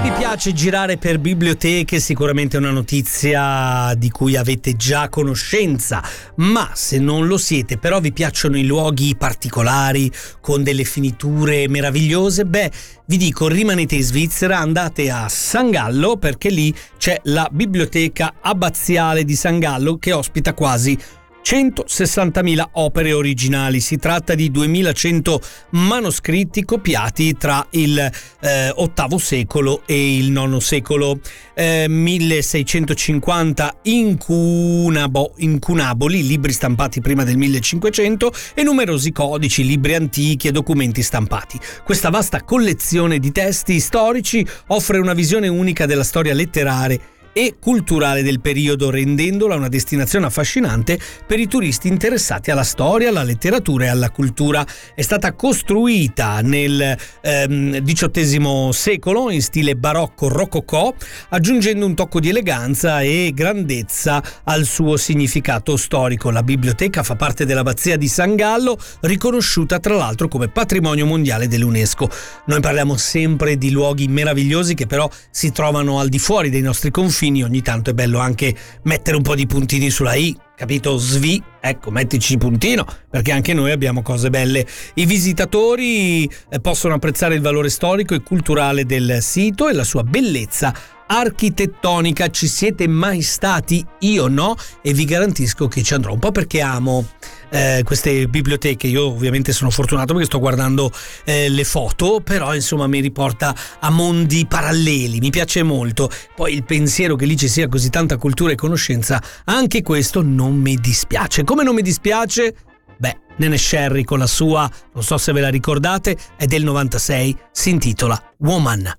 Mi piace girare per biblioteche, sicuramente è una notizia di cui avete già conoscenza, ma se non lo siete, però vi piacciono i luoghi particolari con delle finiture meravigliose, vi dico, rimanete in Svizzera, andate a San Gallo, perché lì c'è la biblioteca abbaziale di San Gallo che ospita quasi 160.000 opere originali. Si tratta di 2100 manoscritti copiati tra il VIII secolo e il IX secolo, 1650 incunaboli, libri stampati prima del 1500, e numerosi codici, libri antichi e documenti stampati. Questa vasta collezione di testi storici offre una visione unica della storia letteraria e culturale del periodo, rendendola una destinazione affascinante per i turisti interessati alla storia, alla letteratura e alla cultura. È stata costruita nel XVIII secolo in stile barocco rococò, aggiungendo un tocco di eleganza e grandezza al suo significato storico. La biblioteca fa parte dell'abbazia di San Gallo, riconosciuta tra l'altro come patrimonio mondiale dell'UNESCO. Noi parliamo sempre di luoghi meravigliosi che però si trovano al di fuori dei nostri confini. Ogni tanto è bello anche mettere un po' di puntini sulla i, capito? Svi, ecco, mettici puntino, perché anche noi abbiamo cose belle. I visitatori possono apprezzare il valore storico e culturale del sito e la sua bellezza architettonica. Ci siete mai stati? Io no, e vi garantisco che ci andrò, un po' perché amo queste biblioteche. Io ovviamente sono fortunato perché sto guardando le foto, però insomma mi riporta a mondi paralleli, mi piace molto. Poi il pensiero che lì ci sia così tanta cultura e conoscenza, anche questo non mi dispiace. Come non mi dispiace? Neneh Cherry con la sua, non so se ve la ricordate, è del 96, si intitola Woman.